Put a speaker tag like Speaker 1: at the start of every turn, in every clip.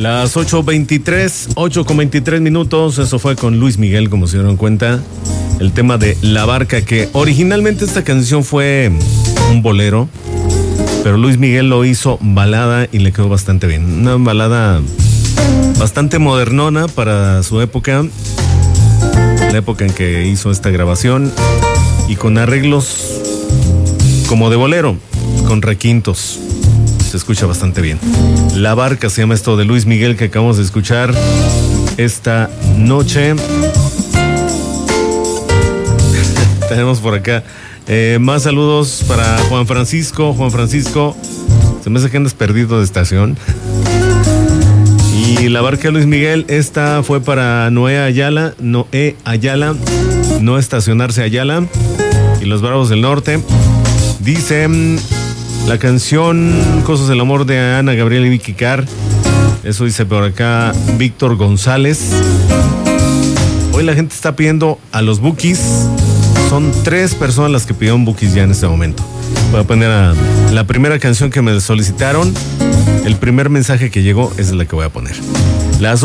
Speaker 1: Las 8:23 minutos, eso fue con Luis Miguel, como se dieron cuenta, el tema de La Barca, que originalmente esta canción fue un bolero, pero Luis Miguel lo hizo balada y le quedó bastante bien. Una balada bastante modernona para su época, la época en que hizo esta grabación, y con arreglos como de bolero, con requintos. Se escucha bastante bien. La Barca se llama esto de Luis Miguel que acabamos de escuchar esta noche. Tenemos por acá más saludos para Juan Francisco. Juan Francisco, se me hace que andas perdido de estación. Y La Barca de Luis Miguel, esta fue para Noé Ayala, no estacionarse Ayala y los Bravos del Norte. Dice la canción Cosas del Amor de Ana Gabriel y Vicky Carr. Eso dice por acá Víctor González. Hoy la gente está pidiendo a los Bukis. Son 3 personas las que pidieron Bukis ya en este momento. Voy a poner la primera canción que me solicitaron. El primer mensaje que llegó es la que voy a poner. Las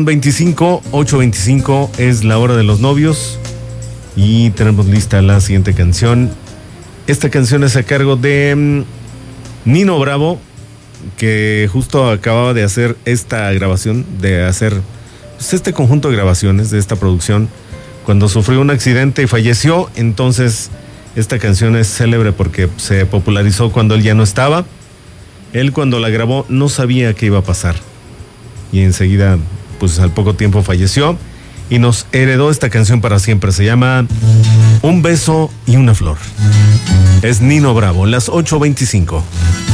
Speaker 1: 8:25 es la hora de los novios. Y tenemos lista la siguiente canción. Esta canción es a cargo de Nino Bravo, que justo acababa de hacer esta grabación, de hacer pues, este conjunto de grabaciones de esta producción, cuando sufrió un accidente y falleció. Entonces esta canción es célebre porque se popularizó cuando él ya no estaba. Él, cuando la grabó, no sabía qué iba a pasar y enseguida, pues al poco tiempo falleció y nos heredó esta canción para siempre. Se llama Un beso y una flor. Es Nino Bravo, las 8:25.